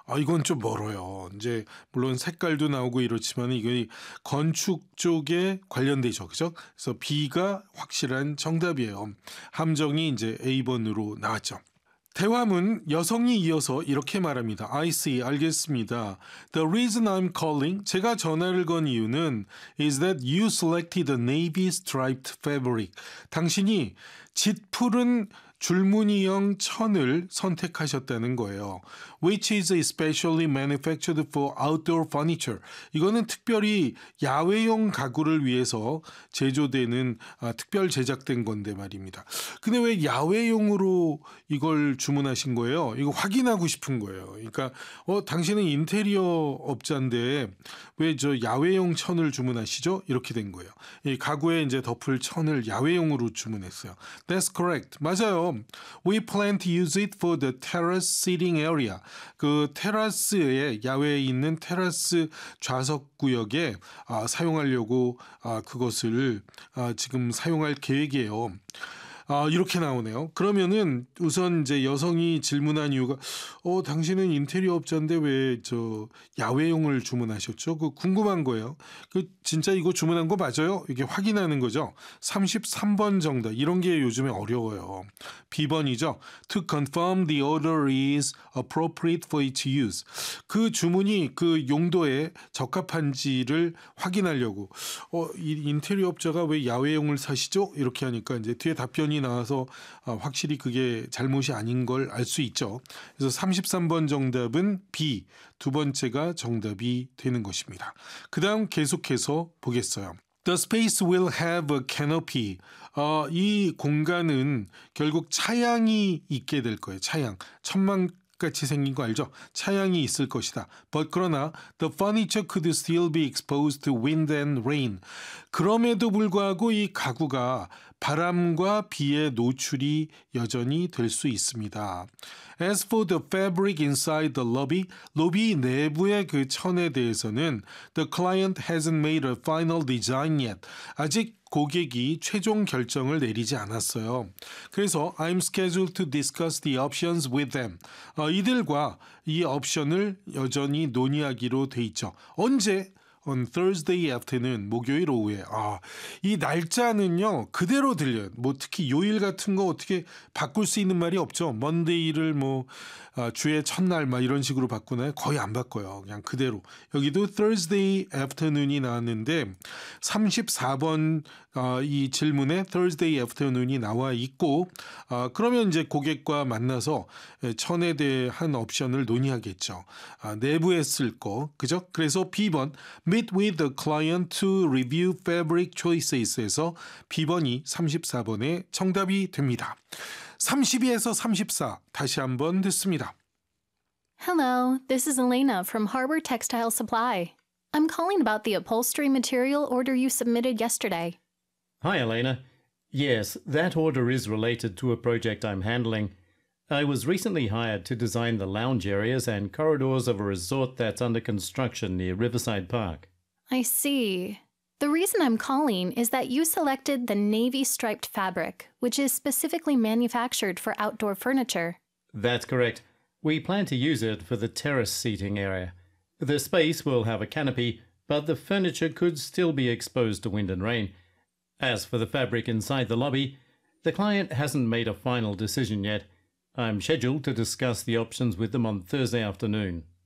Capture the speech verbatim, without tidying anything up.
아, 이건 좀 멀어요. 이제 물론 색깔도 나오고 이렇지만 이게 건축 쪽에 관련되죠. 그죠? 그래서 B가 확실한 정답이에요. 함정이 이제 A번으로 나왔죠. 대화문 여성이 이어서 이렇게 말합니다. I see, 알겠습니다. The reason I'm calling, 제가 전화를 건 이유는 is that you selected the navy striped fabric. 당신이 짙푸른 줄무늬형 천을 선택하셨다는 거예요. Which is especially manufactured for outdoor furniture. 이거는 특별히 야외용 가구를 위해서 제조되는 아, 특별 제작된 건데 말입니다. 근데 왜 야외용으로 이걸 주문하신 거예요? 이거 확인하고 싶은 거예요. 그러니까 어 당신은 인테리어 업자인데 왜 저 야외용 천을 주문하시죠? 이렇게 된 거예요. 이 가구에 이제 덮을 천을 야외용으로 주문했어요. That's correct. 맞아요. We plan to use it for the terrace seating area. 그 테라스에 야외에 있는 테라스 좌석 구역에 아, 사용하려고 아, 그것을 아, 지금 사용할 계획이에요. 아, 이렇게 나오네요. 그러면은 우선 이제 여성이 질문한 이유가 어 당신은 인테리어 업자인데 왜 저 야외용을 주문하셨죠? 그 궁금한 거예요. 그 진짜 이거 주문한 거 맞아요? 이게 확인하는 거죠. 삼십삼 번 정답. 이런 게 요즘에 어려워요. B번이죠. To confirm the order is appropriate for its use. 그 주문이 그 용도에 적합한지를 확인하려고. 어, 이 인테리어 업자가 왜 야외용을 사시죠? 이렇게 하니까 이제 뒤에 답변이 나와서 확실히 그게 잘못이 아닌 걸 알 수 있죠. 그래서 삼십삼 번 정답은 B, 두 번째가 정답이 되는 것입니다. 그 다음 계속해서 보겠어요. The space will have a canopy. 어, 이 공간은 결국 차양이 있게 될 거예요. 차양. 천막 같이 생긴 거 알죠? 차양이 있을 것이다. But 그러나 the furniture could still be exposed to wind and rain. 그럼에도 불구하고 이 가구가 바람과 비에 노출이 여전히 될 수 있습니다. As for the fabric inside the lobby, 로비 내부의 그 천에 대해서는 the client hasn't made a final design yet. 아직 고객이 최종 결정을 내리지 않았어요. 그래서 I'm scheduled to discuss the options with them. 어, 이들과 이 옵션을 여전히 논의하기로 돼 있죠. 언제? On Thursday afternoon, 목요일 오후에. 아, 이 날짜는요 그대로 들려요. 뭐 특히 요일 같은 거 어떻게 바꿀 수 있는 말이 없죠. Monday를 뭐 아, 주의 첫날 막 이런 식으로 바꾸나요? 거의 안 바꿔요. 그냥 그대로. 여기도 Thursday afternoon이 나왔는데 삼십사 번 아, 이 질문에 Thursday afternoon이 나와 있고 아, 그러면 이제 고객과 만나서 천에 대한 옵션을 논의하겠죠. 아, 내부에 쓸 거, 그죠? 그래서 B번 Meet with the client to review fabric choices에서 B번이 삼십사 번의 정답이 됩니다. 삼십이에서 삼십사 다시 한번 듣습니다. Hello, this is Elena from Harbor Textile Supply. I'm calling about the upholstery material order you submitted yesterday. Hi, Elena. Yes, that order is related to a project I'm handling. I was recently hired to design the lounge areas and corridors of a resort that's under construction near Riverside Park. I see. The reason I'm calling is that you selected the navy striped fabric, which is specifically manufactured for outdoor furniture. That's correct. We plan to use it for the terrace seating area. The space will have a canopy, but the furniture could still be exposed to wind and rain. As for the fabric inside the lobby, the client hasn't made a final decision yet. I'm scheduled to discuss the options with them on Thursday afternoon.